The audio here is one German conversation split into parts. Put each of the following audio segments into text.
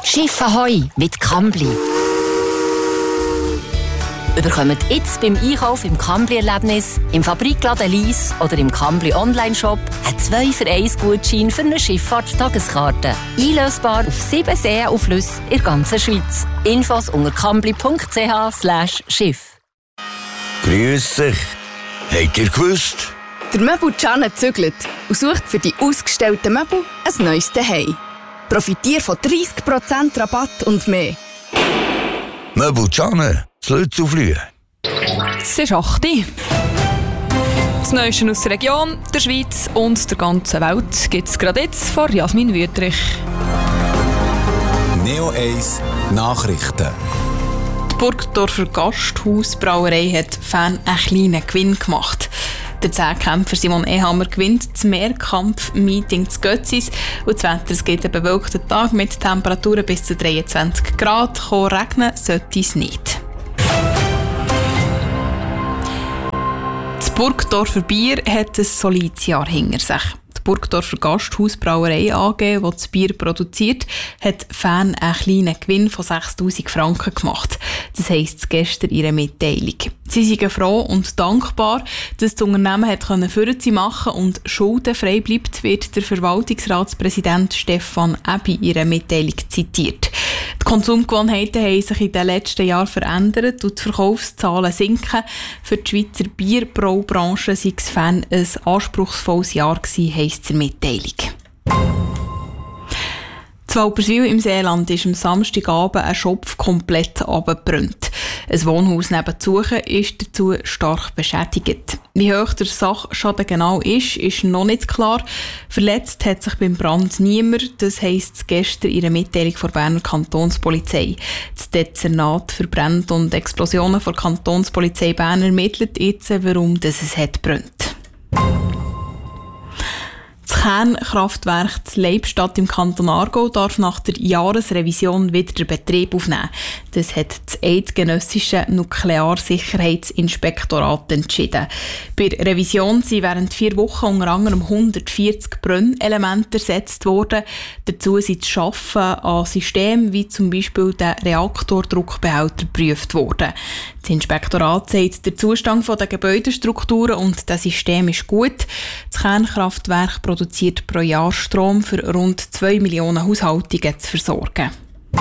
Schiff Ahoi mit Kambly. Überkommt jetzt beim Einkauf im Kambly-Erlebnis, im Fabrikladen Lyss oder im Kambly Online-Shop einen 2-für-1-Gutschein für eine Schifffahrt-Tageskarte. Einlösbar auf 7 Seen und Flüsse in der ganzen Schweiz. Infos unter kambly.ch/Schiff. Grüß euch. Habt ihr gewusst? Der Möbel-Can zügelt und sucht für die ausgestellten Möbel ein neues Zuhause. Profitiere von 30% Rabatt und mehr. Möbel-Can, das Lützuflühe. Es ist 8 Uhr. Das Neueste aus der Region, der Schweiz und der ganzen Welt gibt es gerade jetzt von Jasmin Wüthrich. Neo 1 Nachrichten. Die Burgdorfer Gasthausbrauerei hat Fan einen kleinen Gewinn gemacht. Der Zehnkämpfer Simon Ehammer gewinnt das Mehrkampf-Meeting zu Götzis. Und das Wetter, es gibt einen bewölkten Tag mit Temperaturen bis zu 23 Grad. Regnen sollte es nicht. Das Burgdorfer Bier hat ein solides Jahr hinter sich. Die Burgdorfer Gasthausbrauerei AG, die das Bier produziert, hat Fan einen kleinen Gewinn von 6'000 Franken gemacht. Das heisst gestern in ihrer Mitteilung. Sie sind froh und dankbar, dass das Unternehmen Vorziehen machen und schuldenfrei bleibt, wird der Verwaltungsratspräsident Stefan Ebi in ihrer Mitteilung zitiert. Die Konsumgewohnheiten haben sich in den letzten Jahren verändert und die Verkaufszahlen sinken. Für die Schweizer Bierbraubranche sei es Fan ein anspruchsvolles Jahr gewesen, heisst es in der Mitteilung. In Walperswil im Seeland ist am Samstagabend ein Schopf komplett abgebrannt. Ein Wohnhaus nebenzu ist dazu stark beschädigt. Wie hoch der Sachschaden genau ist noch nicht klar. Verletzt hat sich beim Brand niemand, das heisst gestern in einer Mitteilung der Berner Kantonspolizei. Das Dezernat für Brände und Explosionen der Kantonspolizei Bern ermittelt jetzt, warum es brennt. Das Kernkraftwerk Leibstadt im Kanton Aargau darf nach der Jahresrevision wieder den Betrieb aufnehmen. Das hat das Eidgenössische Nuklearsicherheitsinspektorat entschieden. Bei der Revision sind während 4 Wochen unter anderem 140 Brennelemente ersetzt worden. Dazu sind das Schaffen an Systemen wie zum Beispiel der Reaktordruckbehälter geprüft worden. Das Inspektorat sagt, der Zustand der Gebäudestrukturen und das System ist gut. Das Kernkraftwerk produziert pro Jahr Strom für rund 2 Millionen Haushaltungen zu versorgen.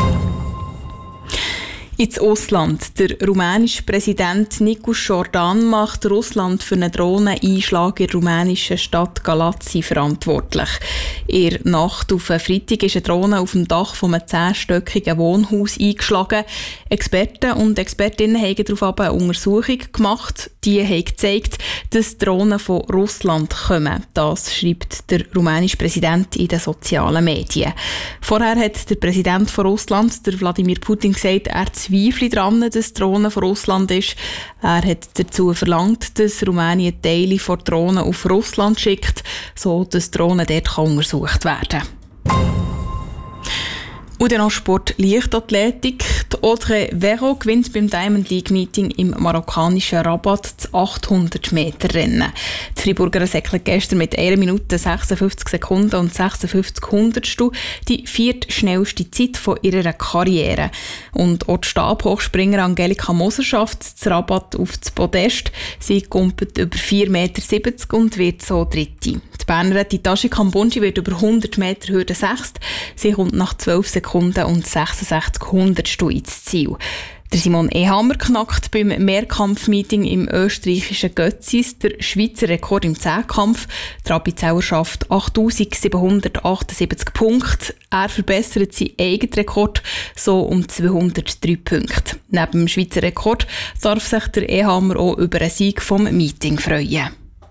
Ins Ausland. Der rumänische Präsident Nikos Jordan macht Russland für einen Drohneneinschlag in der rumänischen Stadt Galați verantwortlich. In der Nacht auf Freitag ist eine Drohne auf dem Dach von einem 10-stöckigen Wohnhaus eingeschlagen. Experten und Expertinnen haben daraufhin eine Untersuchung gemacht. Die haben gezeigt, dass Drohnen von Russland kommen. Das schreibt der rumänische Präsident in den sozialen Medien. Vorher hat der Präsident von Russland, der Wladimir Putin, gesagt, er zweifle daran, dass Drohnen von Russland ist. Er hat dazu verlangt, dass Rumänien Teile von Drohnen auf Russland schickt, sodass Drohnen dort untersucht werden können. Und dann noch Sport Leichtathletik. Die Audrey Vero gewinnt beim Diamond League Meeting im marokkanischen Rabat das 800-Meter-Rennen. Die Freiburger säckelt gestern mit 1 Minute 56 Sekunden und 56 Hundertstel die 4. schnellste Zeit von ihrer Karriere. Und auch die Stabhochspringer Angelika Moser schafft das Rabat auf das Podest. Sie kumpelt über 4,70 Meter und wird so Dritte. Die Bernerin Tashi Kambunji wird über 100 Meter Hürde 6. Sie kommt nach 12 Sekunden und 66 Hundertstel ins Ziel. Der Simon Ehammer knackt beim Mehrkampf-Meeting im österreichischen Götzis der Schweizer Rekord im Zehnkampf. Die Rappizeller schafft 8'778 Punkte. Er verbessert seinen eigenen Rekord so um 203 Punkte. Neben dem Schweizer Rekord darf sich der Ehammer auch über einen Sieg vom Meeting freuen.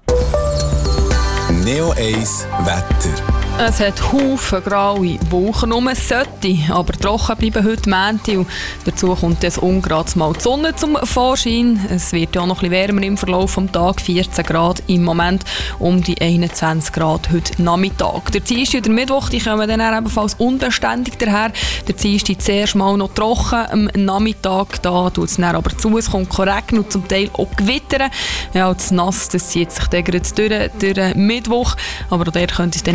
Neo 1 Wetter. Es hat Haufen graue Wolken um. Es sollte aber trocken bleiben heute Montag. Dazu kommt jetzt ungerades Mal die Sonne zum Vorschein. Es wird ja auch noch ein bisschen wärmer im Verlauf des Tages. 14 Grad im Moment, um die 21 Grad heute Nachmittag. Der Dienstag und der Mittwoch die kommen dann ebenfalls unbeständig daher. Der Dienstag zuerst mal noch trocken. Am Nachmittag da tut es dann aber zu. Es kommt Regen und zum Teil auch Gewitter. Ja, das Nass das zieht sich dann gerade durch den Mittwoch. Aber auch dort könnte es dann gegen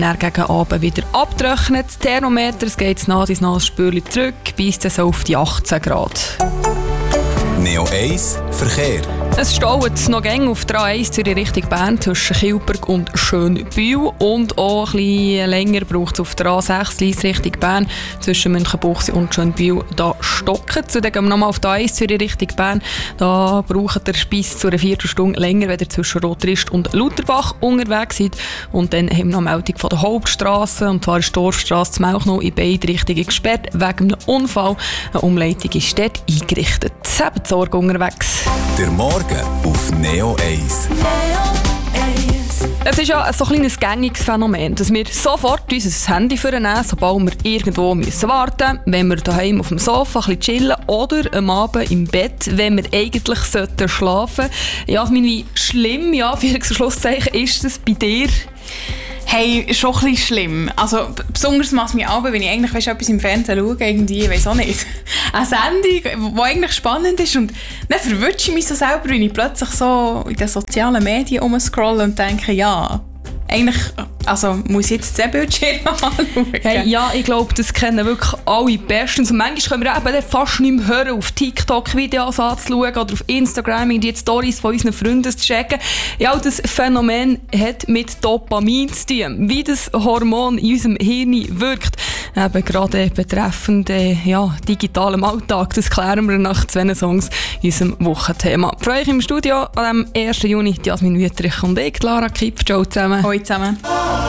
Abend wieder abtrocknen. Das Thermometer geht nah ins Spürchen zurück, bis es auf die 18 Grad. Neo 1 Verkehr. Es staut noch gäng auf der A1 Zürich Richtung Bern zwischen Kilberg und Schönbühl und auch ein bisschen länger braucht es auf der A6 Lyss Richtung Bern zwischen Münchenbuchsee und Schönbühl. Da stocken. Zudem gehen wir nochmal auf der A1 Zürich Richtung Bern. Da braucht ihr bis zu einer Viertelstunde länger, wenn ihr zwischen Rotrist und Lauterbach unterwegs seid. Und dann haben wir noch eine Meldung von der Hauptstrasse, und zwar ist die Dorfstrasse zu Melchnow in beide Richtungen gesperrt wegen einem Unfall. Eine Umleitung ist dort eingerichtet. Habt Sorge unterwegs. Der Morgen auf Neo 1. Es ist ja so ein kleines gängiges Phänomen, dass wir sofort unser Handy vornehmen, sobald wir irgendwo warten müssen, wenn wir daheim auf dem Sofa ein bisschen chillen oder am Abend im Bett, wenn wir eigentlich schlafen sollten. Jasmin, wie schlimm, ja, für Schlusszeichen, ist das bei dir? Hey, schon ein bisschen schlimm. Also, besonders macht es mich ab, wenn ich eigentlich etwas im Fernsehen schaue, irgendwie, ich weiss auch nicht. Eine Sendung, die eigentlich spannend ist, und dann verwünsche ich mich so selber, wenn ich plötzlich so in den sozialen Medien rumscrolle und denke, ja, eigentlich, also muss ich jetzt 10 Bildschirme anschauen. Hey, ja, ich glaube, das kennen wirklich alle bestens. Und manchmal können wir eben fast nicht mehr hören, auf TikTok Videos anzuschauen oder auf Instagram die Storys von unseren Freunden zu checken. Ja, das Phänomen hat mit Dopamin zu tun. Wie das Hormon in unserem Hirn wirkt. Eben gerade betreffend digitalem Alltag. Das klären wir nach 2 Songs in unserem Wochenthema. Für euch im Studio am 1. Juni Jasmin Wüttrich und ich, Lara Kipf. Ciao zusammen. Hoi zusammen.